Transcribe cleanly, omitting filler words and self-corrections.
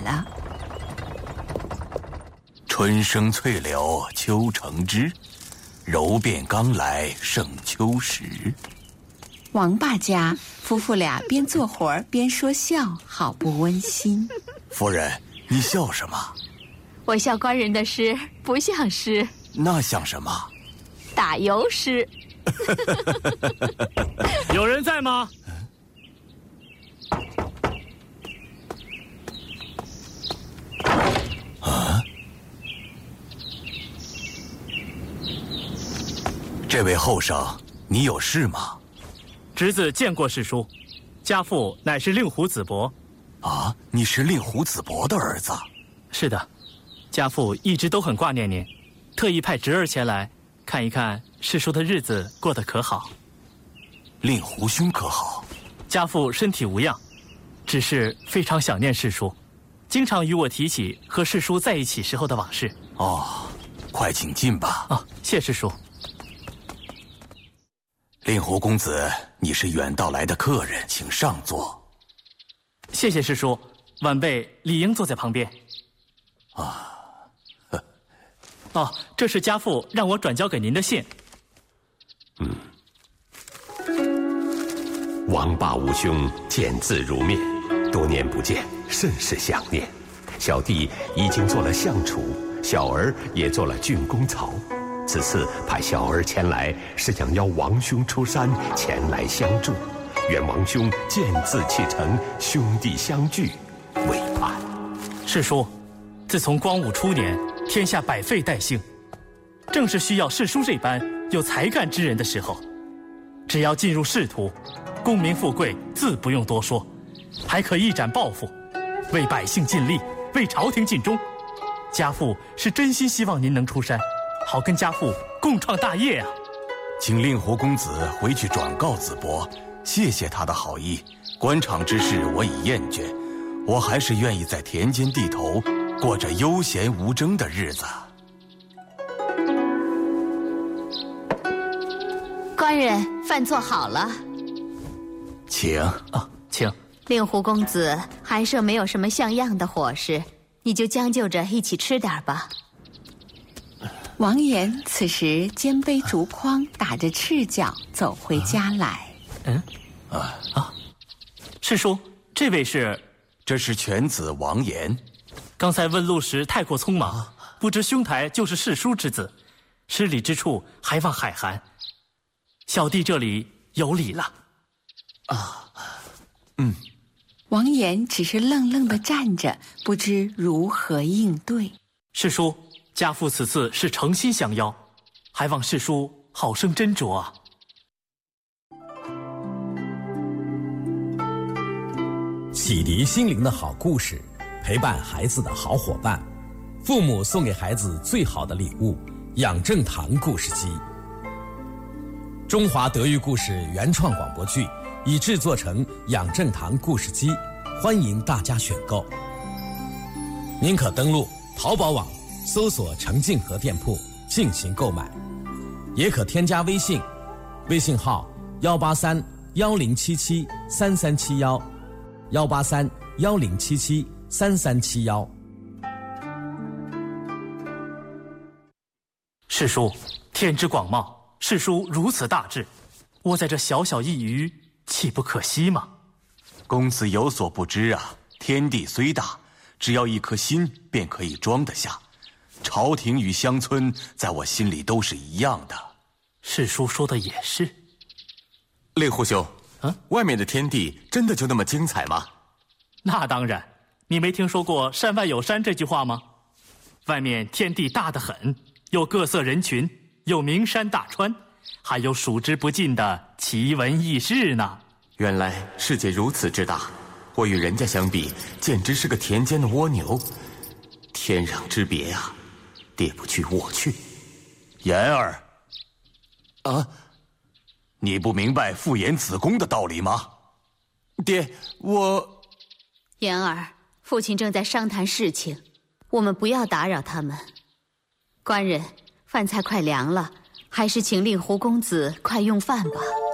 了。 春生翠柳秋成枝，柔变刚来胜秋时。 王八家夫妇俩边做活边说笑，好不温馨。 夫人，你笑什么？ 我笑官人的诗不像诗。 那像什么？ 打油诗。 有人在吗？ 这位后生，你有事吗？ 侄子见过世叔，家父乃是令狐子伯。 啊，你是令狐子伯的儿子？ 是的，家父一直都很挂念您，特意派侄儿前来看一看世叔的日子过得可好。 令狐兄可好？ 家父身体无恙，只是非常想念世叔，经常与我提起和世叔在一起时候的往事。 哦，快请进吧。 哦，谢世叔。 令狐公子，你是远道来的客人，请上座。 谢谢世叔，晚辈理应坐在旁边。哦，这是家父让我转交给您的信。 王霸五兄见字如面，多年不见，甚是想念。小弟已经做了相楚，小儿也做了郡公曹。此次派小儿前来，是想邀王兄出山前来相助。愿王兄见字启程，兄弟相聚，未盼。 世叔，自从光武初年，天下百废待兴，正是需要世叔这般有才干之人的时候。只要进入仕途，功名富贵自不用多说，还可一展抱负，为百姓尽力，为朝廷尽忠。家父是真心希望您能出山，好跟家父共创大业啊！ 请令狐公子回去转告子伯，谢谢他的好意。官场之事我已厌倦，我还是愿意在田间地头过着悠闲无争的日子。 官人，饭做好了， 请。 请。 令狐公子寒舍没有什么像样的伙食，你就将就着一起吃点吧。 王岩此时肩背竹筐，打着赤脚走回家来。 世叔，这位是？ 这是犬子王岩。 刚才问路时太过匆忙，不知兄台就是世叔之子，失礼之处还望海涵。小弟这里有礼了。 王岩只是愣愣地站着，不知如何应对。 世叔，家父此次是诚心相邀，还望世叔好生斟酌啊。 启迪心灵的好故事，陪伴孩子的好伙伴，父母送给孩子最好的礼物——养正堂故事机。中华德育故事原创广播剧已制作成养正堂故事机，欢迎大家选购。您可登录淘宝网搜索程静和店铺进行购买，也可添加微信，微信号18310773371，18310773371。 世叔，天之广袤，世叔如此大志，窝在这小小一隅，岂不可惜吗？ 公子有所不知啊，天地虽大，只要一颗心便可以装得下。朝廷与乡村在我心里都是一样的。 世叔说的也是。 令狐兄，外面的天地真的就那么精彩吗？ 那当然，你没听说过山外有山这句话吗？外面天地大得很，有各色人群，有名山大川，还有数之不尽的奇闻异事呢。 原来世界如此之大，我与人家相比，简直是个田间的蜗牛，天壤之别啊！爹不去，我去。 言儿，你不明白父严子恭的道理吗？ 爹，我…… 言儿，父亲正在商谈事情，我们不要打扰他们。官人，饭菜快凉了，还是请令狐公子快用饭吧。